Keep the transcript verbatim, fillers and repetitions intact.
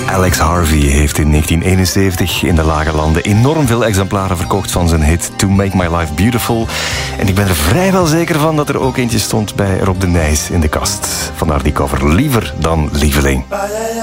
Alex Harvey heeft in negentien eenenzeventig in de lage landen enorm veel exemplaren verkocht van zijn hit To Make My Life Beautiful. En ik ben er vrijwel zeker van dat er ook eentje stond bij Rob de Nijs in de kast. Vandaar die cover. Liever dan Lieveling.